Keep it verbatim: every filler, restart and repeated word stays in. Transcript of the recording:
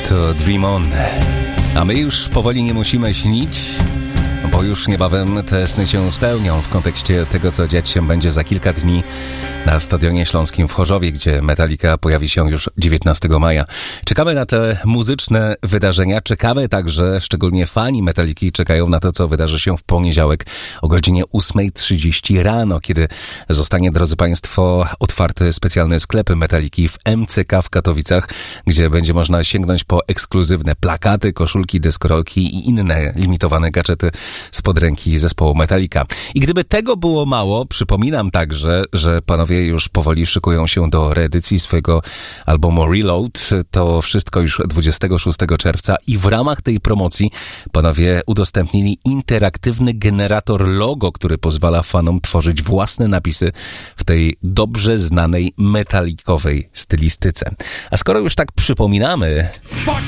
To Dream On. A my już powoli nie musimy śnić, bo już niebawem te sny się spełnią w kontekście tego, co dziać się będzie za kilka dni na Stadionie Śląskim w Chorzowie, gdzie Metallica pojawi się już dziewiętnastego maja. Czekamy na te muzyczne wydarzenia, czekamy także, szczególnie fani Metalliki czekają na to, co wydarzy się w poniedziałek o godzinie ósma trzydzieści rano, kiedy zostanie, drodzy Państwo, otwarty specjalny sklep Metalliki w M C K w Katowicach, gdzie będzie można sięgnąć po ekskluzywne plakaty, koszulki, deskorolki i inne limitowane gadżety spod ręki zespołu Metallica. I gdyby tego było mało, przypominam także, że panowie już powoli szykują się do reedycji swojego albumu Reload. To wszystko już dwudziestego szóstego czerwca i w ramach tej promocji panowie udostępnili interaktywny generator logo, który pozwala fanom tworzyć własne napisy w tej dobrze znanej metalikowej stylistyce. A skoro już tak przypominamy